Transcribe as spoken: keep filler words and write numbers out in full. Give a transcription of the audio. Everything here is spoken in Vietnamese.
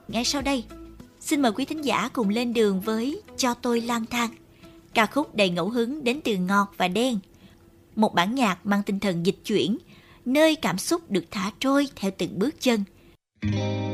Ngay sau đây, xin mời quý thính giả cùng lên đường với Cho tôi lang thang, ca khúc đầy ngẫu hứng đến từ Ngọt và Đen. Một bản nhạc mang tinh thần dịch chuyển, nơi cảm xúc được thả trôi theo từng bước chân.